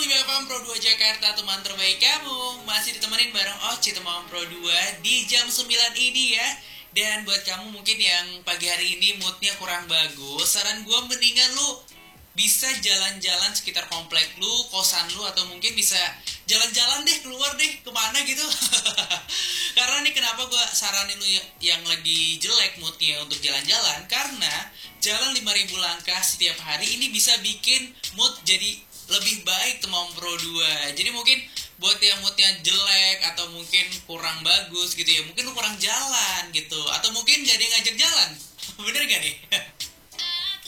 5FM Pro 2 Jakarta, teman terbaik kamu. Masih ditemenin bareng Oci teman Pro 2 di jam 9 ini ya. Dan buat kamu mungkin yang pagi hari ini moodnya kurang bagus, saran gue mendingan lu bisa jalan-jalan sekitar komplek lu, kosan lu, atau mungkin bisa jalan-jalan deh, keluar deh, kemana gitu. Karena nih kenapa gue saranin lu yang lagi jelek moodnya untuk jalan-jalan, karena jalan 5.000 langkah setiap hari ini bisa bikin mood jadi lebih baik teman Pro 2. Jadi mungkin buat yang moodnya jelek atau mungkin kurang bagus gitu ya, mungkin lu kurang jalan gitu, atau mungkin gak ada yang ngajak jalan. Bener gak nih?